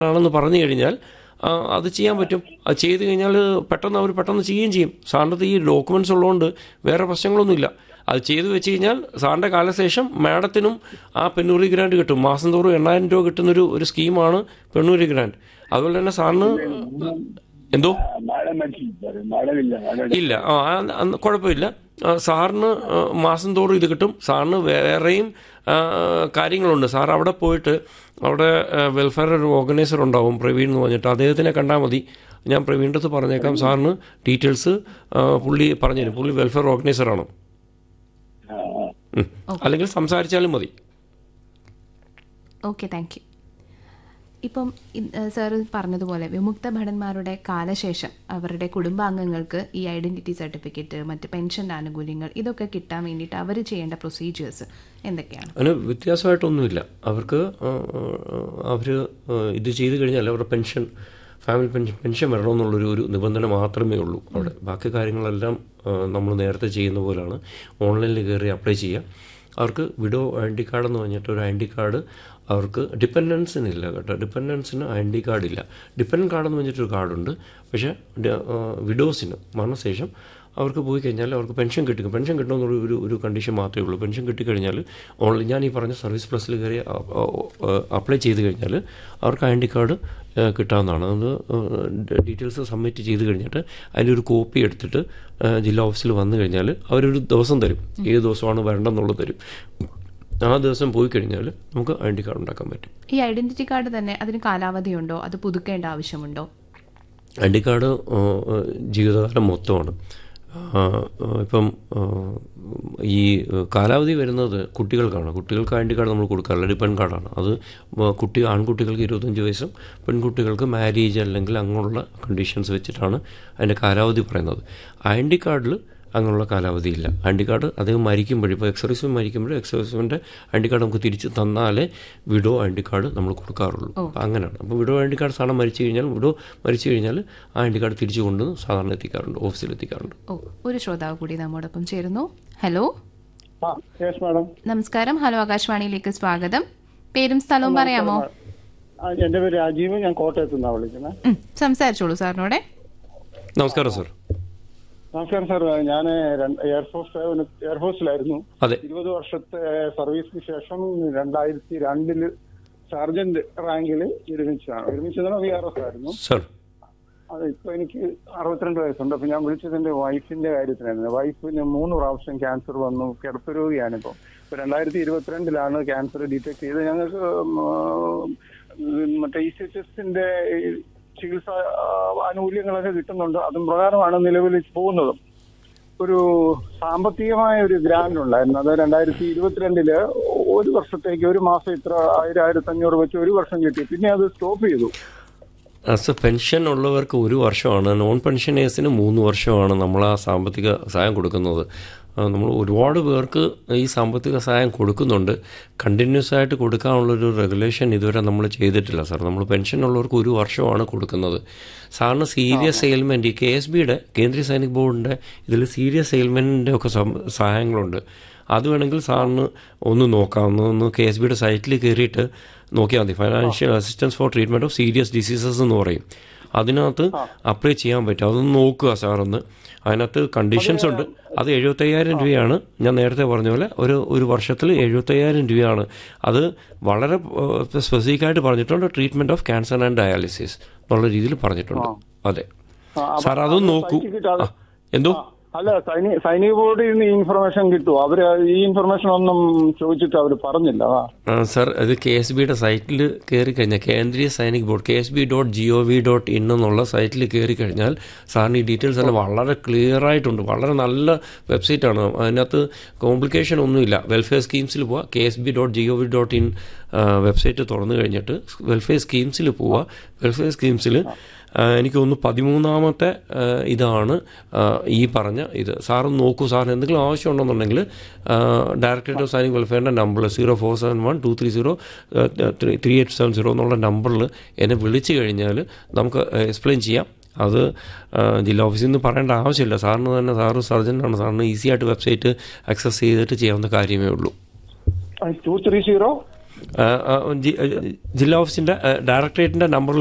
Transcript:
ആണെന്ന് പറഞ്ഞു കഴിഞ്ഞാൽ അത് ചെയ്യാൻ പറ്റും. അത് ചെയ്ത് കഴിഞ്ഞാൽ അവർ പെട്ടെന്ന് ചെയ്യുകയും ചെയ്യും. സാറിൻ്റെ ഈ ഡോക്യുമെൻറ്റ്സ് ഉള്ളതുകൊണ്ട് വേറെ പ്രശ്നങ്ങളൊന്നുമില്ല. അത് ചെയ്ത് വെച്ച് കഴിഞ്ഞാൽ സാറിൻ്റെ കാലശേഷം മാഡത്തിനും ആ പെണ്ണൂരി ഗ്രാൻഡ് കിട്ടും. മാസം തോറും 8,000 രൂപ കിട്ടുന്നൊരു സ്കീമാണ് പെണ്ണൂരി ഗ്രാൻഡ്. അതുപോലെ തന്നെ സാറിന് എന്തോ ഇല്ല, കുഴപ്പമില്ല. സാറിന് മാസം തോറും ഇത് കിട്ടും. സാറിന് വേറെയും കാര്യങ്ങളുണ്ട്. സാർ അവിടെ പോയിട്ട് അവിടെ വെൽഫെയർ ഒരു ഓർഗനൈസർ ഉണ്ടാവും, പ്രവീൺ എന്ന് പറഞ്ഞിട്ട്. അദ്ദേഹത്തിനെ കണ്ടാൽ മതി. ഞാൻ പ്രവീണിൻ്റെ അടുത്ത് പറഞ്ഞേക്കാം. സാറിന് ഡീറ്റെയിൽസ് പുള്ളി പറഞ്ഞുതരും. പുള്ളി വെൽഫെയർ ഓർഗനൈസറാണ്. അല്ലെങ്കിൽ സംസാരിച്ചാലും മതി. Okay, thank you. ഇപ്പം സാർ പറഞ്ഞതുപോലെ വിമുക്ത ഭടന്മാരുടെ കാലശേഷം അവരുടെ കുടുംബാംഗങ്ങൾക്ക് ഈ ഐഡൻറ്റിറ്റി സർട്ടിഫിക്കറ്റ്, മറ്റ് പെൻഷൻ ആനുകൂല്യങ്ങൾ ഇതൊക്കെ കിട്ടാൻ വേണ്ടിയിട്ട് അവർ ചെയ്യേണ്ട പ്രൊസീജിയേഴ്സ് എന്തൊക്കെയാണ്? അതിന് വ്യത്യാസമായിട്ടൊന്നുമില്ല. അവർ ഇത് ചെയ്ത് കഴിഞ്ഞാൽ അവരുടെ ഫാമിലി പെൻഷൻ വരണമെന്നുള്ളൊരു നിബന്ധന മാത്രമേ ഉള്ളൂ അവിടെ. ബാക്കി കാര്യങ്ങളെല്ലാം നമ്മൾ നേരത്തെ ചെയ്യുന്ന പോലെയാണ്. ഓൺലൈനിൽ കയറി അപ്ലൈ ചെയ്യുക. അവർക്ക് വിഡോ ഐ ഡി കാർഡെന്ന് പറഞ്ഞിട്ട് ഒരു ഐ ഡി കാർഡ് അവർക്ക് ഡിപ്പെൻഡൻസിനില്ല കേട്ടോ. ഡിപ്പെൻഡൻസിന് ഐ ഡി കാർഡില്ല. ഡിപ്പെൻഡൻറ്റ് കാർഡെന്ന് പറഞ്ഞിട്ടൊരു കാർഡുണ്ട്. പക്ഷേ വിഡോസിന് മരണശേഷം അവർക്ക് പോയി കഴിഞ്ഞാൽ അവർക്ക് പെൻഷൻ കിട്ടും. പെൻഷൻ കിട്ടുമെന്നുള്ള ഒരു കണ്ടീഷൻ മാത്രമേ ഉള്ളൂ. പെൻഷൻ കിട്ടിക്കഴിഞ്ഞാൽ ഓൺലൈൻ ഞാൻ ഈ പറഞ്ഞ സർവീസ് പ്ലസിൽ കയറി അപ്ലൈ ചെയ്ത് കഴിഞ്ഞാൽ അവർക്ക് ഐ ഡി കാർഡ് കിട്ടാവുന്നതാണ്. അത് ഡീറ്റെയിൽസ് സബ്മിറ്റ് ചെയ്ത് കഴിഞ്ഞിട്ട് അതിൻ്റെ ഒരു കോപ്പി എടുത്തിട്ട് ജില്ലാ ഓഫീസിൽ വന്നു കഴിഞ്ഞാൽ അവരൊരു ദിവസം തരും. ഏത് ദിവസമാണ് വരേണ്ടതെന്നുള്ളത് തരും. ആ ദിവസം പോയി കഴിഞ്ഞാൽ നമുക്ക് ഐ ഡി കാർഡ് ഉണ്ടാക്കാൻ പറ്റും. ഈ ഐഡൻറ്റിറ്റി കാർഡ് തന്നെ അതിന് കാലാവധിയുണ്ടോ? അത് പുതുക്കേണ്ട ആവശ്യമുണ്ടോ? ഐ ഡി കാർഡ് ജീവിതകാലം മൊത്തമാണ്. ഇപ്പം ഈ കാലാവധി വരുന്നത് കുട്ടികൾക്കാണ്. കുട്ടികൾക്ക് ഐ ഡി കാർഡ് നമ്മൾ കൊടുക്കാറില്ല. ഡിപ്പെൻഡ് കാർഡാണ് അത്. ആൺകുട്ടികൾക്ക് 25 വയസ്സും പെൺകുട്ടികൾക്ക് മാരേജ് അല്ലെങ്കിൽ അങ്ങനെയുള്ള കണ്ടീഷൻസ് വെച്ചിട്ടാണ് അതിൻ്റെ കാലാവധി പറയുന്നത്. ഐ ഡി കാർഡിൽ അങ്ങനെയുള്ള കാലാവധിയില്ല. ഐ ഡി കാർഡ് അദ്ദേഹം മരിക്കുമ്പോഴും, ഇപ്പോൾ എക്സർവീസ്മെൻ മരിക്കുമ്പോഴും എക്സർവീസ്മെൻ്റെ ഐ ഡി കാർഡ് നമുക്ക് തിരിച്ച് തന്നാലേ വിഡോ ഐ ഡി കാർഡ് നമ്മൾ കൊടുക്കാറുള്ളൂ. അപ്പോൾ അങ്ങനെയാണ്. അപ്പോൾ വിഡോ ഐ ഡി കാർഡ് സാധാരണ മരിച്ചു കഴിഞ്ഞാൽ ആ ഐ ഡി കാർഡ് തിരിച്ചു കൊണ്ടുവന്ന് സാധാരണ എത്തിക്കാറുണ്ട്, ഓഫീസിൽ എത്തിക്കാറുണ്ട്. ഒരു ശ്രോതാവ് കൂടി നമ്മോടൊപ്പം ചേരുന്നു. ഹലോ, നമസ്കാരം. ഹലോ, ആകാശവാണിയിലേക്ക് സ്വാഗതം. പേരും സ്ഥലവും പറയാമോ? എന്റെ പേര് രാജീവ്, ഞാൻ കോട്ടയത്ത് നിന്നാണ് വിളിക്കുന്നത്. സംസാരിച്ചോളൂ സാറിനോടെ. നമസ്കാരം സാർ. നമസ്കാരം സാർ. ഞാൻ എയർഫോഴ്സിലായിരുന്നു. 20 വർഷത്തെ സർവീസിന് ശേഷം 2002 സർജന്റ് റാങ്കിൽ വിരമിച്ചതാണ്. VRS ആയിരുന്നു. അത് ഇപ്പൊ എനിക്ക് 62 വയസ്സുണ്ട്. അപ്പൊ ഞാൻ വിളിച്ചത് എന്റെ വൈഫിന്റെ കാര്യത്തിനായിരുന്നു. വൈഫിന് 3 പ്രാവശ്യം ക്യാൻസർ വന്നു. കിടപ്പ് രോഗിയാണിപ്പോ. ഇപ്പൊ 2022 ക്യാൻസർ ഡിറ്റക്ട് ചെയ്ത്. ഞങ്ങൾക്ക് മറ്റേ ECHSന്റെ ചികിത്സ ആനുകൂല്യങ്ങളൊക്കെ കിട്ടുന്നുണ്ട്. അതും പ്രകാരമാണ് നിലവിൽ പോകുന്നതും. ഒരു സാമ്പത്തികമായ ഒരു ഗ്രാന്റ് ഉണ്ടായിരുന്നു. അത് 2022 ഒരു വർഷത്തേക്ക് ഒരു മാസം ഇത്ര 1000-1500 വെച്ച് ഒരു വർഷം കിട്ടി. പിന്നെ അത് സ്റ്റോപ്പ് ചെയ്തു. പെൻഷൻ ഉള്ളവർക്ക് 1 വർഷമാണ്. നോൺ പെൻഷനേഴ്സിന് 3 വർഷമാണ് നമ്മൾ ആ സാമ്പത്തിക സഹായം കൊടുക്കുന്നത്. നമ്മൾ ഒരുപാട് പേർക്ക് ഈ സാമ്പത്തിക സഹായം കൊടുക്കുന്നുണ്ട്. കണ്ടിന്യൂസ് ആയിട്ട് കൊടുക്കാനുള്ളൊരു റെഗുലേഷൻ ഇതുവരെ നമ്മൾ ചെയ്തിട്ടില്ല സാർ. നമ്മൾ പെൻഷൻ ഉള്ളവർക്ക് 1 വർഷമാണ് കൊടുക്കുന്നത്. സാറിന് സീരിയസ് എയിൽമെൻറ്റ് ഈ KSBയുടെ കേന്ദ്രീയ സൈനിക് ബോർഡിൻ്റെ ഇതിൽ സീരിയസ് എയിൽമെൻറ്റിൻ്റെ ഒക്കെ സഹായങ്ങളുണ്ട്. അത് വേണമെങ്കിൽ സാറിന് ഒന്ന് നോക്കാം. KSBയുടെ സൈറ്റിൽ കയറിയിട്ട് നോക്കിയാൽ മതി. Financial assistance for treatment of serious diseases എന്ന് പറയും. അതിനകത്ത് അപ്ലൈ ചെയ്യാൻ പറ്റും. അതൊന്ന് നോക്കുക സാറൊന്ന്. അതിനകത്ത് കണ്ടീഷൻസ് ഉണ്ട്. അത് 75,000 രൂപയാണ്. ഞാൻ നേരത്തെ പറഞ്ഞ പോലെ ഒരു വർഷത്തിൽ 75,000 രൂപയാണ്. അത് വളരെ സ്പെസിഫിക്കായിട്ട് പറഞ്ഞിട്ടുണ്ട്. Treatment of cancer and dialysis എന്നുള്ള രീതിയിൽ പറഞ്ഞിട്ടുണ്ട്. അതെ സാർ, അതൊന്ന് നോക്കൂ. എന്തോ അല്ല, സൈനിക ബോർഡിൽ നിന്ന് ഈ ഇൻഫർമേഷൻ കിട്ടുമോ? അവര് ഈ ഇൻഫർമേഷൻ ഒന്നും ചോദിച്ചിട്ട് അവർ പറഞ്ഞില്ല സാർ. അത് KSBയുടെ സൈറ്റിൽ കയറി കഴിഞ്ഞാൽ കേന്ദ്രീയ സൈനിക് ബോർഡ് KSB.gov.in എന്നുള്ള സൈറ്റിൽ കയറി കഴിഞ്ഞാൽ സാറിന് ഈ ഡീറ്റെയിൽസ് എല്ലാം വളരെ ക്ലിയർ ആയിട്ടുണ്ട്. വളരെ നല്ല വെബ്സൈറ്റാണ്. അതിനകത്ത് കോംപ്ലിക്കേഷൻ ഒന്നുമില്ല. വെൽഫെയർ സ്കീംസിൽ പോവുക. KSB.gov.in വെബ്സൈറ്റ് തുറന്നു കഴിഞ്ഞിട്ട് വെൽഫെയർ സ്കീംസിൽ പോവുക. വെൽഫെയർ സ്കീംസിൽ എനിക്ക് തോന്നുന്നു 13ാമത്തെ ഇതാണ് ഈ പറഞ്ഞ ഇത്. സാറ് നോക്കൂ. സാറിന് എന്തെങ്കിലും ആവശ്യമുണ്ടെന്നുണ്ടെങ്കിൽ ഡയറക്ടറേറ്റ് ഓഫ് സൈനിക് വെൽഫെയറിൻ്റെ നമ്പറിൽ 047123033870 എന്നുള്ള നമ്പറിൽ എന്നെ വിളിച്ചു കഴിഞ്ഞാൽ നമുക്ക് എക്സ്പ്ലെയിൻ ചെയ്യാം. അത് ജില്ലാ ഓഫീസിൽ നിന്ന് പറയേണ്ട ആവശ്യമില്ല. സാറിന് തന്നെ, സാറ് സർജൻ്റാണ്, സാറിന് ഈസി ആയിട്ട് വെബ്സൈറ്റ് ആക്സസ് ചെയ്തിട്ട് ചെയ്യാവുന്ന കാര്യമേ ഉള്ളൂ. ജില്ലാ ഓഫീസിൻ്റെ ഡയറക്ടറേറ്റിൻ്റെ നമ്പർ